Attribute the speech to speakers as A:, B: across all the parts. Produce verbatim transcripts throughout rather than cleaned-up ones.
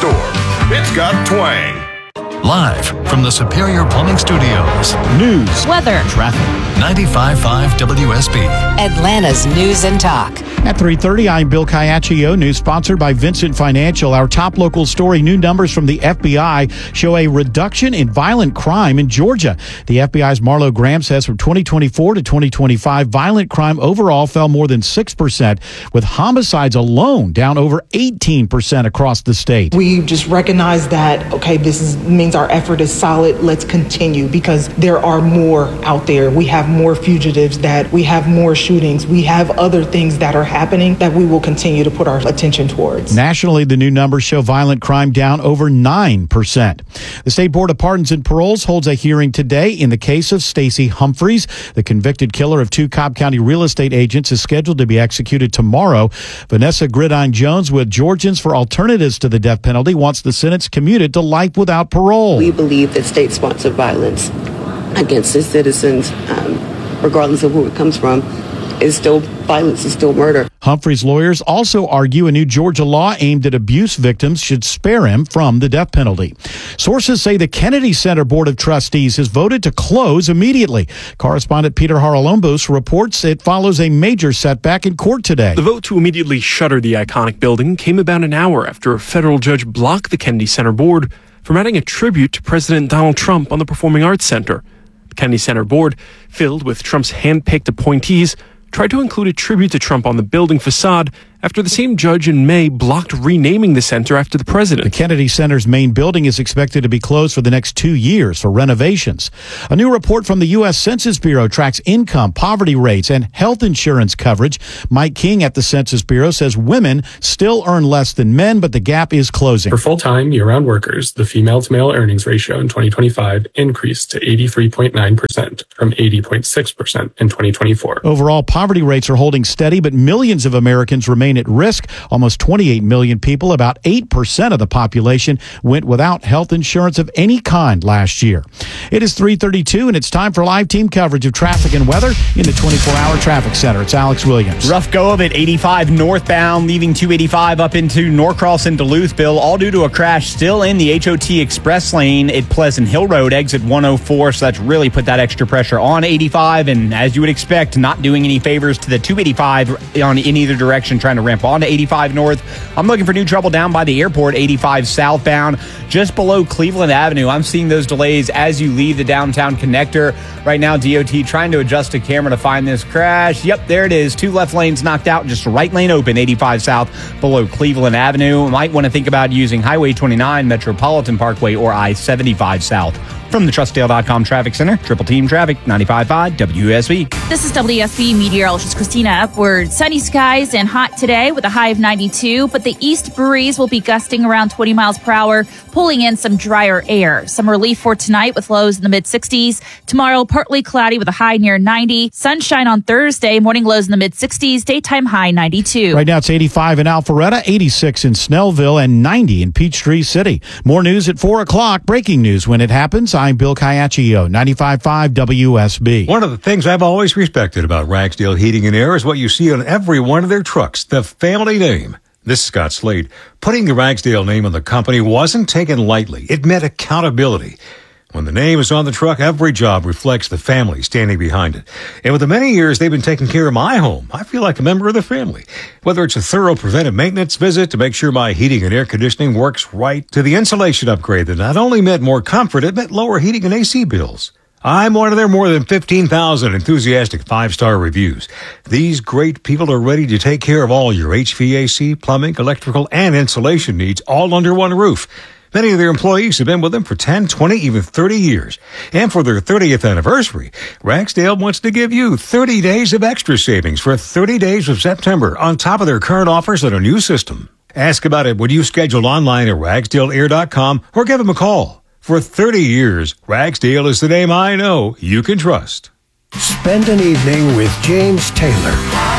A: storm. It's got twang.
B: Live from the Superior Plumbing Studios.
C: News,
D: weather,
B: traffic. ninety-five point five W S B.
E: Atlanta's News and Talk.
C: At three thirty, I'm Bill Caiaccio. News sponsored by Vincent Financial. Our top local story, new numbers from the F B I show a reduction in violent crime in Georgia. The F B I's Marlo Graham says from twenty twenty-four to twenty twenty-five, violent crime overall fell more than six percent, with homicides alone down over eighteen percent across the state.
F: We just recognize that, okay, this is, means our effort is solid. Let's continue, because there are more out there. We have more fugitives, that we have more shootings. We have other things that are happening that we will continue to put our attention towards.
C: Nationally, the new numbers show violent crime down over nine percent. The State Board of Pardons and Paroles holds a hearing today in the case of Stacey Humphreys. The convicted killer of two Cobb County real estate agents is scheduled to be executed tomorrow. Vanessa Gridiron Jones with Georgians for Alternatives to the Death Penalty wants the sentence commuted to life without parole.
G: We believe that state-sponsored violence against its citizens, um, regardless of who it comes from, is still violence, is still murder.
C: Humphrey's lawyers also argue a new Georgia law aimed at abuse victims should spare him from the death penalty. Sources say the Kennedy Center Board of Trustees has voted to close immediately. Correspondent Peter Haralombos reports it follows a major setback in court today.
H: The vote to immediately shutter the iconic building came about an hour after a federal judge blocked the Kennedy Center Board from adding a tribute to President Donald Trump on the Performing Arts Center. The Kennedy Center Board, filled with Trump's hand-picked appointees, tried to include a tribute to Trump on the building facade after the same judge in May blocked renaming the center after the president.
C: The Kennedy Center's main building is expected to be closed for the next two years for renovations. A new report from the U S Census Bureau tracks income, poverty rates, and health insurance coverage. Mike King at the Census Bureau says women still earn less than men, but the gap is closing.
I: For full-time, year-round workers, the female-to-male earnings ratio in twenty twenty-five increased to eighty-three point nine percent from eighty point six percent in twenty twenty-four.
C: Overall, poverty rates are holding steady, but millions of Americans remain at risk. Almost twenty-eight million people, about eight percent of the population, went without health insurance of any kind last year. It is three thirty-two, and it's time for live team coverage of traffic and weather in the twenty-four hour traffic center. It's Alex Williams.
J: Rough go of it, eighty-five northbound, leaving two eighty-five up into Norcross and Duluth, Bill, all due to a crash still in the H O T Express lane at Pleasant Hill Road, exit one oh four, so that's really put that extra pressure on eighty-five, and as you would expect, not doing any favors to the two eighty-five on in either direction, trying to ramp on to eighty-five north. I'm looking for new trouble down by the airport, eighty-five southbound, just below Cleveland Avenue. I'm seeing those delays as you leave the downtown connector. Right now, D O T trying to adjust a camera to find this crash. Yep, there it is. Two left lanes knocked out, just a right lane open, eighty-five south below Cleveland Avenue. Might want to think about using Highway twenty-nine, Metropolitan Parkway, or I seventy-five south. From the Trustdale dot com Traffic Center, Triple Team Traffic, ninety-five point five W S B.
D: This is W S B meteorologist Christina Upward. Sunny skies and hot today with a high of ninety-two, but the east breeze will be gusting around twenty miles per hour, pulling in some drier air. Some relief for tonight with lows in the mid-sixties. Tomorrow, partly cloudy with a high near ninety. Sunshine on Thursday, morning lows in the mid-sixties, daytime high ninety-two.
C: Right now it's eighty-five in Alpharetta, eighty-six in Snellville, and ninety in Peachtree City. More news at four o'clock. Breaking news when it happens. I'm Bill Caiaccio, ninety-five point five W S B.
K: One of the things I've always respected about Ragsdale Heating and Air is what you see on every one of their trucks, the family name. This is Scott Slade. Putting the Ragsdale name on the company wasn't taken lightly. It meant accountability. When the name is on the truck, every job reflects the family standing behind it. And with the many years they've been taking care of my home, I feel like a member of the family. Whether it's a thorough preventive maintenance visit to make sure my heating and air conditioning works right, to the insulation upgrade that not only meant more comfort, it meant lower heating and A C bills. I'm one of their more than fifteen thousand enthusiastic five-star reviews. These great people are ready to take care of all your H V A C, plumbing, electrical, and insulation needs all under one roof. Many of their employees have been with them for ten, twenty, even thirty years. And for their thirtieth anniversary, Ragsdale wants to give you thirty days of extra savings for thirty days of September on top of their current offers on a new system. Ask about it when you schedule online at ragsdale air dot com or give them a call. For thirty years, Ragsdale is the name I know you can trust.
L: Spend an evening with James Taylor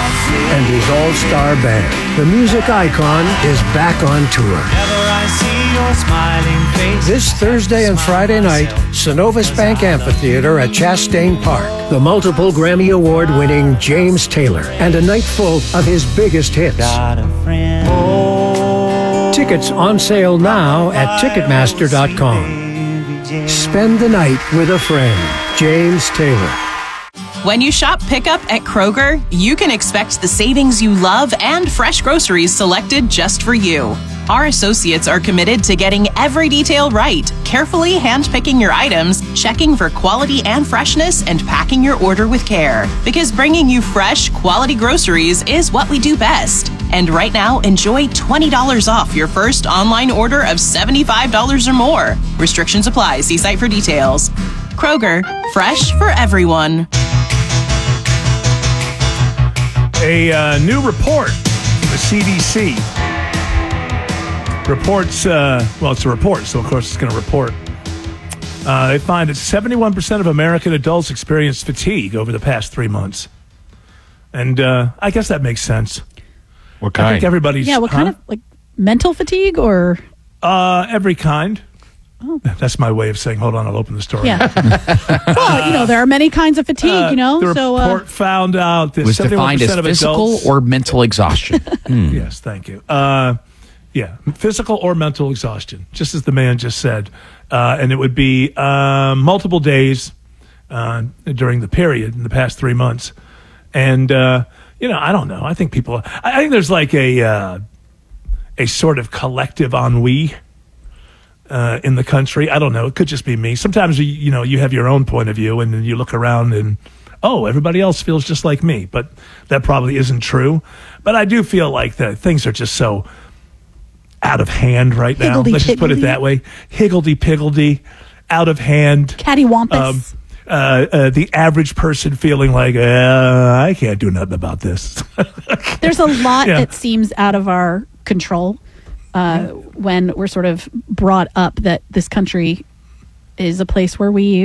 L: and his all-star band. The music icon is back on tour. This Thursday and Friday night, Synovus Bank Amphitheater at Chastain Park. The multiple Grammy Award-winning James Taylor and a night full of his biggest hits. Tickets on sale now at Ticketmaster dot com. Spend the night with a friend. James Taylor.
M: When you shop pickup at Kroger, you can expect the savings you love and fresh groceries selected just for you. Our associates are committed to getting every detail right, carefully handpicking your items, checking for quality and freshness, and packing your order with care. Because bringing you fresh, quality groceries is what we do best. And right now, enjoy twenty dollars off your first online order of seventy-five dollars or more. Restrictions apply. See site for details. Kroger, fresh for everyone.
N: A uh, new report from the C D C reports, uh, well, it's a report, so of course it's going to report. Uh, they find that seventy-one percent of American adults experienced fatigue over the past three months. And uh, I guess that makes sense.
O: What kind?
N: I think everybody's...
P: Yeah, what kind
N: huh?
P: of, like, mental fatigue or...
N: Uh, every kind.
P: Oh.
N: That's my way of saying, hold on, I'll open the story.
P: Yeah. Well, you know, there are many kinds of fatigue,
N: Uh,
P: you know,
N: the
P: so...
N: report
P: Uh,
N: found out that
O: was
N: seventy-one
O: defined as
N: percent of
O: physical
N: adults,
O: or mental exhaustion. Hmm.
N: Yes, thank you. Uh, yeah, physical or mental exhaustion, just as the man just said. Uh, and it would be uh, multiple days uh, during the period in the past three months. And, uh, you know, I don't know. I think people, I, I think there's like a, uh, a sort of collective ennui uh, in the country. I don't know. It could just be me. Sometimes, you, you know, you have your own point of view and then you look around and, oh, everybody else feels just like me. But that probably isn't true. But I do feel like that things are just so out of hand right now.
P: Higgledy
N: Let's just put it
P: piggledy.
N: that way. Higgledy-piggledy, out of hand.
P: cattywampus.
N: Um, uh, uh, the average person feeling like, uh, I can't do nothing about this.
P: There's a lot
N: Yeah.
P: that seems out of our control uh, when we're sort of brought up that this country is a place where we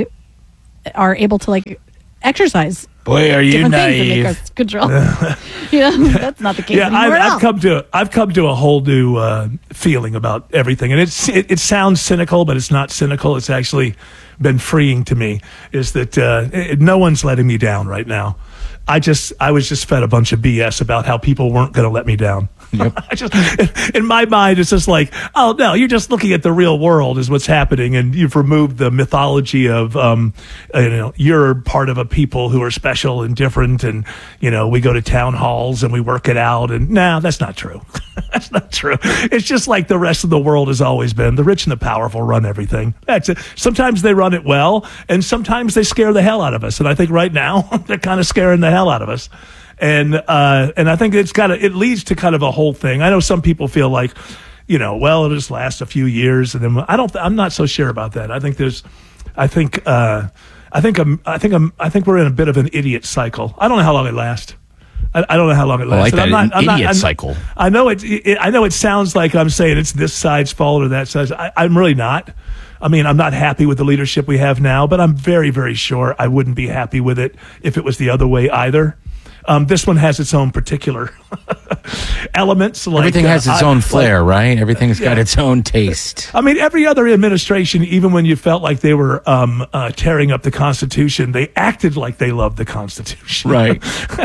P: are able to, like, exercise.
O: Boy, are you
P: different things that
O: naive.
P: make us control. Yeah, that's not the case
N: Yeah, I've,
P: anymore
N: I've
P: else.
N: come to I've come to a whole new uh, feeling about everything, and it's it, it sounds cynical, but it's not cynical. It's actually been freeing to me. Is that uh, it, no one's letting me down right now. I just I was just fed a bunch of B S about how people weren't going to let me down.
O: Yep.
N: I just in my mind it's just like, oh no, you're just looking at the real world is what's happening, and you've removed the mythology of um, uh, you know, you're part of a people who are special and different, and you know, we go to town halls and we work it out, and nah, that's not true. That's not true. It's just like the rest of the world has always been. The rich and the powerful run everything. That's it. Sometimes they run it well, and sometimes they scare the hell out of us. And I think right now they're kind of scaring the hell out of us. And uh, and I think it's kind of it leads to kind of a whole thing. I know some people feel like, you know, well, it'll just last a few years, and then I don't. I'm not so sure about that. I think there's, I think, uh, I think I'm, I think I'm, I think we're in a bit of an idiot cycle. I don't know how long it lasts. I, I don't know how long it
O: I like
N: lasts.
O: that,
N: I'm not,
O: an
N: I'm not-
O: idiot
N: I'm-
O: cycle.
N: I know it, it. I know it sounds like I'm saying it's this side's fault or that side's. I, I'm really not. I mean, I'm not happy with the leadership we have now, but I'm very, very sure I wouldn't be happy with it if it was the other way either. Um, this one has its own particular elements. Like,
O: Everything has
N: uh,
O: its
N: I-
O: own flair,
N: like-
O: right? Everything's got
N: Yeah.
O: its own taste.
N: I mean, every other administration, even when you felt like they were um, uh, tearing up the Constitution, they acted like they loved the Constitution.
O: Right.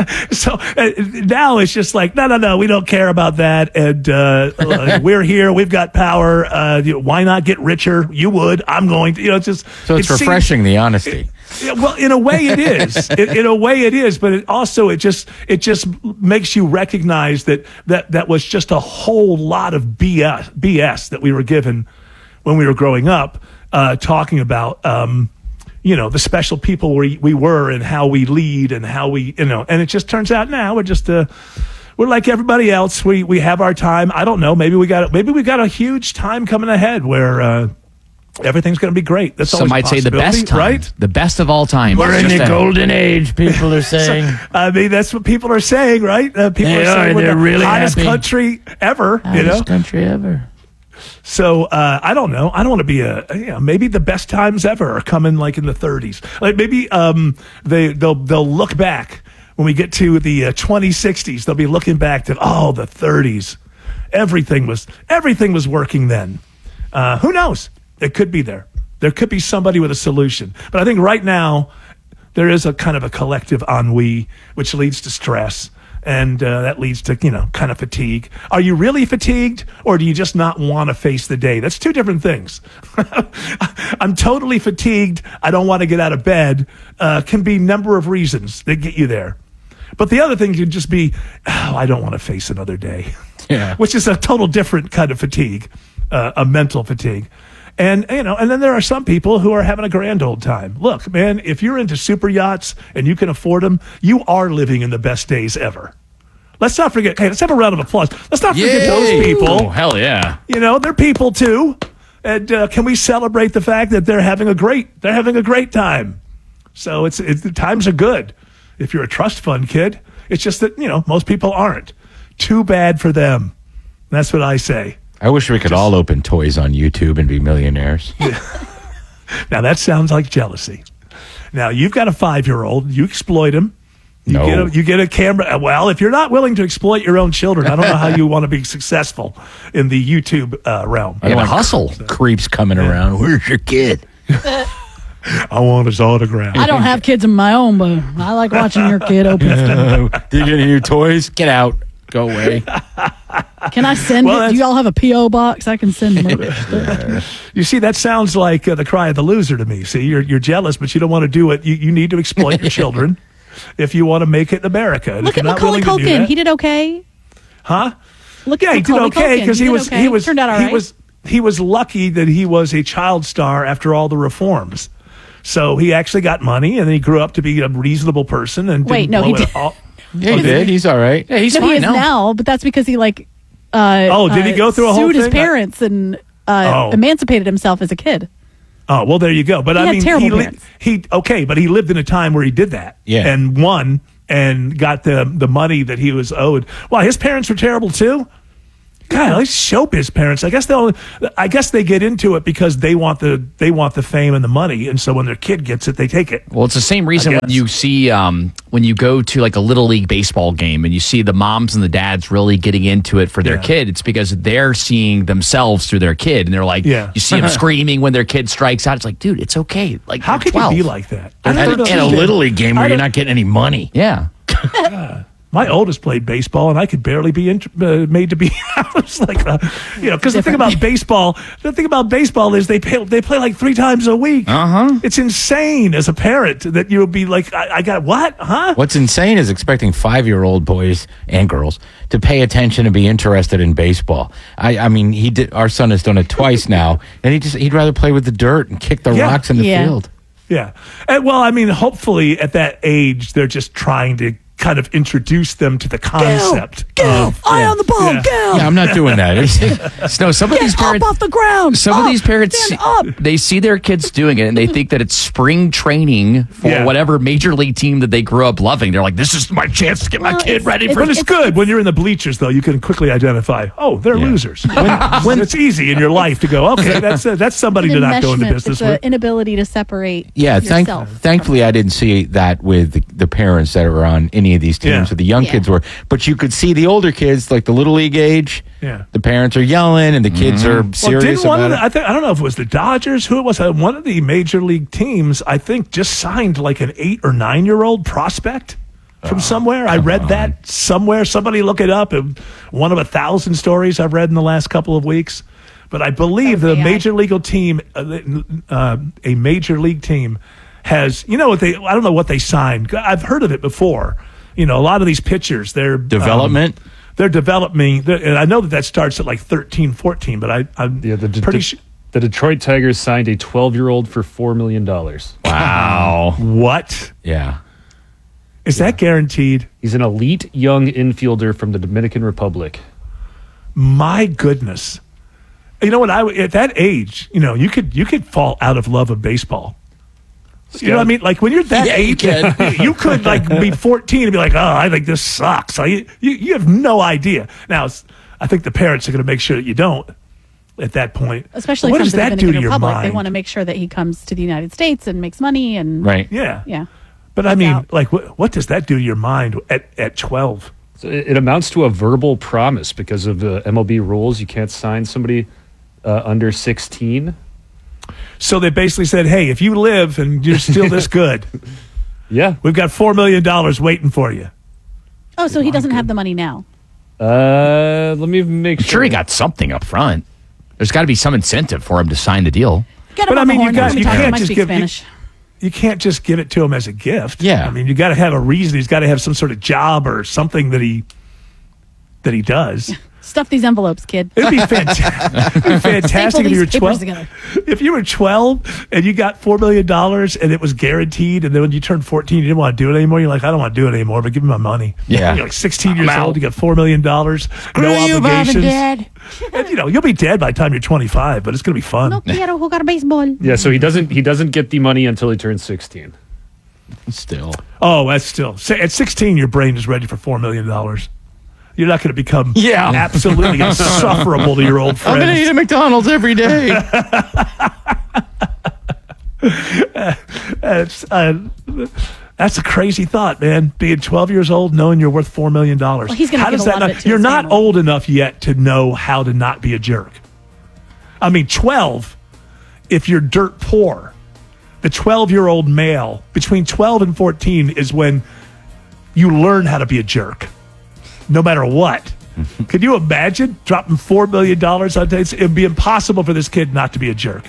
N: So uh, now it's just like, no, no, no, we don't care about that. And uh, uh, we're here. We've got power. Uh, you know, why not get richer? You would. I'm going to. You know, it's just.
O: So it's
N: it seems-
O: refreshing, the honesty.
N: yeah, well, in a way it is. in, in a way it is, but it also it just it just makes you recognize that that that was just a whole lot of B S B S that we were given when we were growing up, uh, talking about um, you know, the special people we we were and how we lead and how we, you know, and it just turns out now we're just uh we're like everybody else. We we have our time. I don't know. Maybe we got maybe we got a huge time coming ahead where. Uh, Everything's going to be great. That's
O: Some
N: always a
O: might say the best
N: possibility,
O: time,
N: right?
O: the best of all time.
Q: We're in
O: Just
Q: the
O: a-
Q: golden age, people are saying.
N: So, I mean, that's what people are saying, right? Uh, people
Q: They
N: are saying
Q: are,
N: we're
Q: they're
N: the
Q: really
N: hottest
Q: happy.
N: country ever.
Q: Hottest
N: you know,
Q: country ever.
N: So uh, I don't know. I don't want to be a. You know, maybe the best times ever are coming like in the thirties. Like maybe um, they they'll they'll look back when we get to the uh, twenty sixties. They'll be looking back to oh the thirties. Everything was everything was working then. Uh, who knows? It could be there. There could be somebody with a solution. But I think right now there is a kind of a collective ennui, which leads to stress. And uh, that leads to, you know, kind of fatigue. Are you really fatigued, or do you just not want to face the day? That's two different things. I'm totally fatigued. I don't want to get out of bed. Uh, can be a number of reasons that get you there. But the other thing could just be, oh, I don't want to face another day.
O: Yeah.
N: Which is a total different kind of fatigue, uh, a mental fatigue. And, you know, and then there are some people who are having a grand old time. Look, man, if you're into super yachts and you can afford them, you are living in the best days ever. Let's not forget, hey, let's have a round of applause. Let's not forget
O: Yay.
N: those people.
O: Oh, hell yeah.
N: You know, they're people too. And uh, can we celebrate the fact that they're having a great, they're having a great time. So it's, it's the times are good. If you're a trust fund kid, it's just that, you know, most people aren't. Too bad for them. That's what I say.
O: I wish we could
N: Just-
O: all open toys on YouTube and be millionaires.
N: Now that sounds like jealousy. Now you've got a five-year-old. You exploit him. You
O: No.
N: get a, you get a camera. Well, if you're not willing to exploit your own children, I don't know how you want to be successful in the YouTube uh, realm.
O: And a hustle. Creeps coming around. Where's your kid?
N: I want his autograph.
P: I don't have kids of my own, but I like watching your kid open stuff.
O: Do you get any new toys? Get out. Go away.
P: Can I send
N: Well,
P: it? Do you all have a P O box? I can send them over.
N: You see, that sounds like uh, the cry of the loser to me. See, you're you're jealous, but you don't want to do it. You you need to exploit your children if you want to make it in America. And
P: Look
N: if
P: at
N: you're not
P: Macaulay
N: willing to do
P: Culkin.
N: that-
P: He did okay.
N: Huh?
P: Look
N: Yeah,
P: at
N: he did
P: Macaulay
N: okay
P: Culkin.
N: because he
P: did
N: was
P: okay.
N: he was
P: turned out all
N: he
P: right.
N: was he was lucky that he was a child star after all the reforms. So he actually got money, and then he grew up to be a reasonable person. And
P: Wait,
N: didn't
P: no,
N: blow
P: he
N: it
P: did-
N: all.
O: Yeah, he did. He's all right. Yeah, he's
P: no,
O: fine
P: he is
O: now.
P: now, but that's because he like. Uh,
N: Oh, did he
P: uh,
N: go through a whole
P: sued his
N: thing?
P: parents and uh,
N: Oh.
P: emancipated himself as a kid.
N: Oh, well, there you go. But
P: He
N: I
P: had
N: mean,
P: terrible
N: he, li-
P: parents.
N: he okay, but he lived in a time where he did that,
O: Yeah.
N: and won and got the the money that he was owed. Well, his parents were terrible too. God, at least showbiz parents. I guess they'll. I guess they get into it because they want the they want the fame and the money, and so when their kid gets it, they take it.
O: Well, it's the same reason
N: I
O: when you see um, when you go to like a little league baseball game and you see the moms and the dads really getting into it for their
N: Yeah.
O: kid. It's because they're seeing themselves through their kid, and they're like,
N: Yeah.
O: you see them screaming when their kid strikes out. It's like, dude, it's okay. Like,
N: How
O: you're
N: could
O: twelve.
N: you be like that? I
O: And,
N: don't
O: and a
N: understand.
O: little league game
N: I
O: where you're
N: don't-
O: not getting any money. Yeah.
N: My oldest played baseball, and I could barely be int- uh, made to be. I was like, uh, you know, because the thing about baseball, the thing about baseball is they pay, they play like three times a week.
O: Uh huh.
N: It's insane as a parent that you'll be like, I, I got what? Huh?
O: What's insane is expecting five-year-old boys and girls to pay attention and be interested in baseball. I, I mean, he did. Our son has done it twice now, and he just he'd rather play with the dirt and kick the
N: Yeah.
O: rocks in the
P: Yeah.
O: field.
N: Yeah. And, well, I mean, hopefully at that age, they're just trying to kind of introduce them to the concept.
P: Gil,
N: of,
P: eye
N: yeah,
P: on the ball,
N: yeah.
P: Gil.
O: Yeah, I'm not doing that. It's- no, some of
P: Get
O: these
P: up
O: parents.
P: off the ground.
O: Some of
P: Up,
O: these parents,
P: stand
O: see-
P: up.
O: they see their kids doing it and they think that it's spring training for
N: Yeah.
O: whatever major league team that they grew up loving. They're like, this is my chance to get my
P: Well,
O: kid
P: it's-
O: ready
P: it's-
O: for
N: But it's good when you're in the bleachers, though. You can quickly identify. Oh, they're
O: Yeah.
N: losers. When, when it's easy in your life to go, okay, that's uh, that's somebody to not go into
P: Enmeshment.
N: business
P: It's
N: with.
P: the inability to separate.
O: Yeah, thank,
P: yourself.
O: thankfully I didn't see that with the, the parents that were on any of these teams
N: Yeah.
O: or the young
P: Yeah.
O: kids were. But you could see the older kids, like the little league age.
N: Yeah.
O: The parents are yelling and the kids are
N: Well,
O: serious
N: didn't one
O: about
N: of the,
O: it.
N: I think I don't know if it was the Dodgers, who it was. Uh, one of the major league teams, I think, just signed like an eight or nine year old prospect from somewhere. I read that somewhere. Somebody look it up. It, one of a thousand stories I've read in the last couple of weeks. But I believe
P: That
N: the
P: was A I.
N: major league team, uh, uh, a major league team, has you know what they? I don't know what they signed. I've heard of it before. You know, a lot of these pitchers, they're um,
O: Development?
N: they're developing, they're, and I know that that starts at like thirteen, fourteen, but I, I'm
R: Yeah, the,
N: pretty
R: the,
N: sure.
R: the Detroit Tigers signed a twelve-year-old for four million dollars.
O: Wow.
N: What?
O: Yeah.
N: Is that guaranteed?
R: He's an elite young infielder from the Dominican Republic.
N: My goodness. You know what? I at that age, you know, you could you could fall out of love of baseball. You know what I mean? Like when you're that
O: Yeah, you
N: age,
O: can.
N: you could like be fourteen and be like, "Oh, I think this sucks." So you, you you have no idea. Now, it's, I think the parents are going to make sure that you don't at that point.
P: Especially
N: what
P: from
N: does
P: the
N: that do
P: Dominican
N: to your
P: Republic.
N: mind?
P: They want to make sure that he comes to the United States and makes money and
O: Right.
N: yeah,
P: yeah.
N: But I mean,
P: out.
N: like, what what does that do to your mind at at twelve?
R: So it, it amounts to a verbal promise because of the M L B rules. You can't sign somebody uh, under sixteen.
N: So they basically said, "Hey, if you live and you're still this good,
R: Yeah.
N: we've got four million dollars waiting for you."
P: Oh, so he doesn't have the money now.
R: Uh, let me make
J: I'm
R: sure.
J: sure he got something up front. There's got to be some incentive for him to sign the deal.
P: Get him
N: But I
P: on the
N: mean, you
P: horn.
N: got
P: Let me
N: you
P: talk to him.
N: can't
P: I
N: just
P: speak
N: give you,
P: Spanish.
N: you can't just give it to him as a gift.
J: Yeah.
N: I mean, you got to have a reason. He's got to have some sort of job or something that he that he does.
P: Stuff these envelopes, kid.
N: It'd be fantastic. It'd be fantastic
P: Staple
N: if you were
P: these papers
N: twelve.
P: together.
N: If you were twelve and you got four million dollars and it was guaranteed, and then when you turned fourteen, you didn't want to do it anymore. You're like, I don't want to do it anymore, but give me my money.
J: Yeah.
N: You're like sixteen years
J: I'm out.
N: old. You got four million dollars. No
Q: you, Mom and
N: obligations.
Q: Dad.
N: And, you know, you'll be dead by the time you're twenty-five, but it's going to be fun.
P: No quiero jugar béisbol.
R: Yeah, so he doesn't he doesn't get the money until he turns sixteen.
J: Still.
N: Oh, that's still Sa- at sixteen. Your brain is ready for four million dollars. You're not going to become
J: Yeah.
N: absolutely insufferable to your old friends.
J: I'm going to eat at McDonald's every day.
N: That's, uh, that's a crazy thought, man. Being twelve years old, knowing you're worth four million dollars.
P: Well, he's gonna
N: How
P: give
N: does
P: a
N: that
P: lot of
N: not-
P: it to
N: You're
P: his
N: not
P: family.
N: old enough yet to know how to not be a jerk. I mean, twelve, if you're dirt poor, the twelve-year-old male, between twelve and fourteen is when you learn how to be a jerk, no matter what. Could you imagine dropping four million dollars on dates? It would be impossible for this kid not to be a jerk.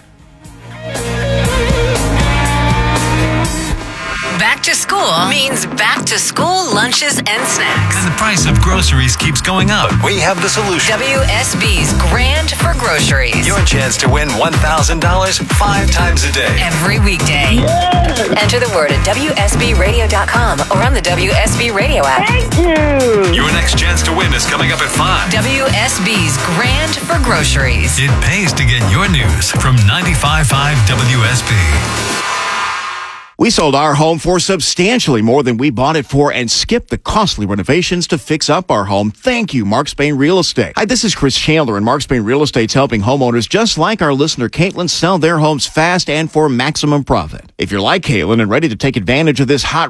E: Back to school means back to school lunches and snacks.
B: And the price of groceries keeps going up. We have the solution.
E: W S B's Grand for Groceries.
B: Your chance to win one thousand dollars five times a day.
E: Every weekday. Enter the word at W S B radio dot com or on the W S B Radio app.
B: Thank you. Your next chance to win is coming up at five.
E: W S B's Grand for Groceries.
B: It pays to get your news from ninety-five point five W S B.
S: We sold our home for substantially more than we bought it for and skipped the costly renovations to fix up our home. Thank you, Mark Spain Real Estate. Hi, this is Chris Chandler, and Mark Spain Real Estate's helping homeowners just like our listener Caitlin sell their homes fast and for maximum profit. If you're like Caitlin and ready to take advantage of this hot